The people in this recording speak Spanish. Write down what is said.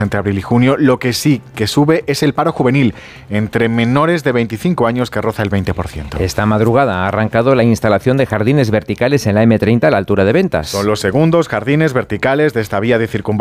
entre abril y junio. Lo que sí que sube es el paro juvenil entre menores de 25 años, que roza el 20%. Esta madrugada ha arrancado la instalación de jardines verticales en la M30 a la altura de Ventas. Son los segundos jardines verticales de esta vía de circunvalación